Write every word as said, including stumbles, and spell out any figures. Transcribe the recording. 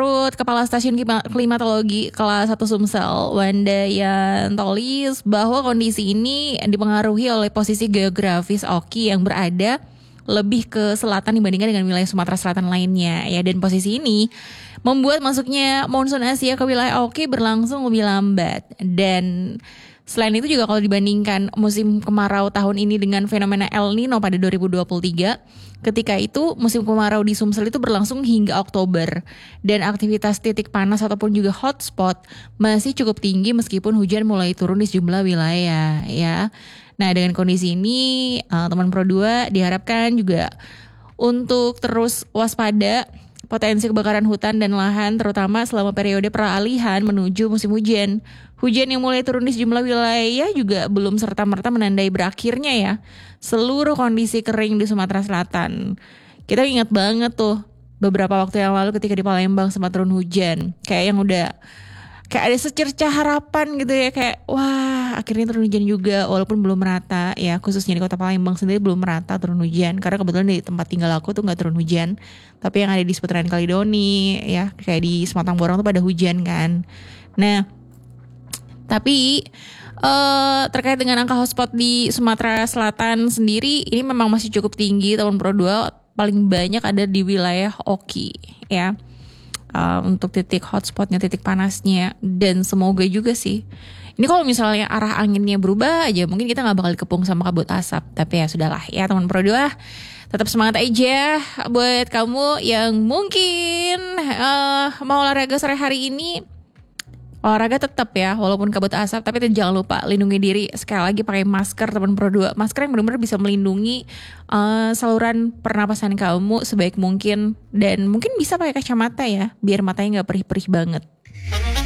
menurut Kepala Stasiun Klima- Klimatologi Kelas satu Sumsel, Wanda Yantolis, bahwa kondisi ini dipengaruhi oleh posisi geografis Oki yang berada lebih ke selatan dibandingkan dengan wilayah Sumatera Selatan lainnya ya, dan posisi ini membuat masuknya monsun Asia ke wilayah Oki berlangsung lebih lambat. Dan selain itu juga kalau dibandingkan musim kemarau tahun ini dengan fenomena El Nino pada dua ribu dua puluh tiga, ketika itu musim kemarau di Sumsel itu berlangsung hingga Oktober dan aktivitas titik panas ataupun juga hotspot masih cukup tinggi meskipun hujan mulai turun di sejumlah wilayah ya. Nah, dengan kondisi ini uh, teman Pro dua diharapkan juga untuk terus waspada potensi kebakaran hutan dan lahan terutama selama periode peralihan menuju musim hujan. Hujan yang mulai turun di sejumlah wilayah juga belum serta-merta menandai berakhirnya ya seluruh kondisi kering di Sumatera Selatan. Kita ingat banget tuh beberapa waktu yang lalu ketika di Palembang sempat turun hujan. Kayak yang udah kayak ada secercah harapan gitu ya, kayak wah akhirnya turun hujan juga walaupun belum merata ya, khususnya di kota Palembang sendiri belum merata turun hujan karena kebetulan di tempat tinggal aku tuh nggak turun hujan, tapi yang ada di seputaran Kalidoni ya kayak di Sematang Borong tuh pada hujan kan. Nah tapi uh, terkait dengan angka hotspot di Sumatera Selatan sendiri ini memang masih cukup tinggi tahun Pro dua, paling banyak ada di wilayah Oki ya. Uh, untuk titik hotspotnya, titik panasnya, dan semoga juga sih ini kalau misalnya arah anginnya berubah aja mungkin kita nggak bakal dikepung sama kabut asap, tapi ya sudahlah ya teman Pro dua, tetap semangat aja buat kamu yang mungkin uh, mau olahraga sore hari ini. Olahraga tetap ya walaupun kabut asap, tapi jangan lupa lindungi diri, sekali lagi pakai masker teman Pro dua, masker yang benar-benar bisa melindungi uh, saluran pernapasan kamu sebaik mungkin, dan mungkin bisa pakai kacamata ya biar matanya nggak perih-perih banget.